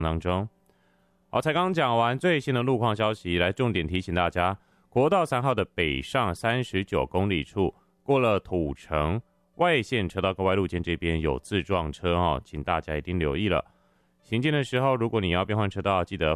当中。好，才刚讲完最新的路况消息，来重点提醒大家，国道3号的北上39公里处，过了土城外线车道跟外路肩这边有自撞车请大家一定留意了。行进的时候，如果你要变换车道，记得